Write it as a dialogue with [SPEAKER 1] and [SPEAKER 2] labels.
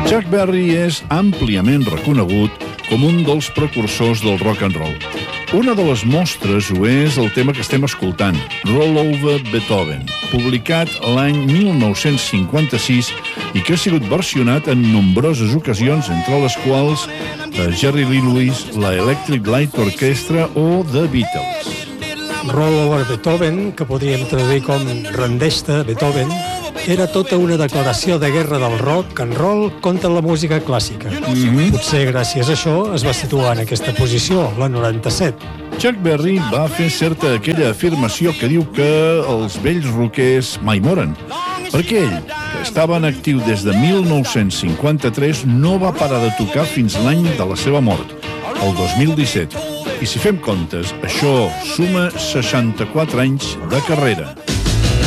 [SPEAKER 1] Chuck Berry és àmpliament reconegut com un dels precursors del rock and roll. Una de les mostres ho és el tema que estem escoltant, Roll Over Beethoven, publicat l'any 1956 i que ha sigut versionat en nombroses ocasions, entre les quals Jerry Lee Lewis, la Electric Light Orchestra o The Beatles.
[SPEAKER 2] Roll Over Beethoven, que podríem traduir com Rendeix-te, Beethoven, era tota una declaració de guerra del rock and roll contra la música clàssica. Potser gràcies a això es va situar en aquesta posició, la 97.
[SPEAKER 1] Chuck Berry va fer certa aquella afirmació que diu que els vells rockers mai moren, perquè ell, que estava en actiu des de 1953, no va parar de tocar fins l'any de la seva mort, el 2017. I si fem comptes, això suma 64 anys de carrera.